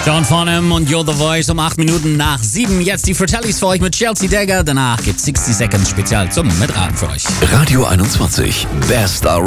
John Farnham und You're the Voice um 8 Minuten nach 7. Jetzt die Fratellis für euch mit Chelsea Dagger. Danach gibt's 60 Seconds Spezial zum Mitraten für euch. Radio 21, Best